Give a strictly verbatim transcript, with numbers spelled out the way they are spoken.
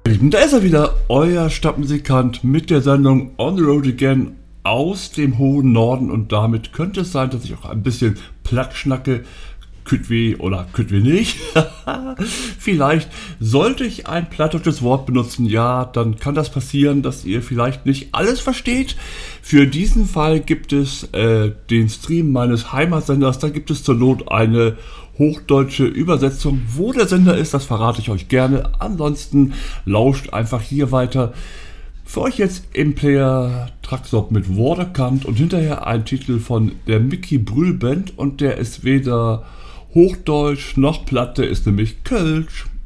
Da ist er wieder, euer Stadtmusikant mit der Sendung On the Road Again aus dem hohen Norden, und damit könnte es sein, dass ich auch ein bisschen platt schnacke. Kütt weh oder kütt weh nicht. Vielleicht sollte ich ein plattdeutsches Wort benutzen, ja, dann kann das passieren, dass ihr vielleicht nicht alles versteht. Für diesen Fall gibt es äh, den Stream meines Heimatsenders, da gibt es zur Not eine hochdeutsche Übersetzung. Wo der Sender ist, das verrate ich euch gerne. Ansonsten lauscht einfach hier weiter. Für euch jetzt im Player Truckstop mit Waterkant und hinterher ein Titel von der Mickey Brühl Band, und der ist weder Hochdeutsch noch Platt, der ist nämlich Kölsch.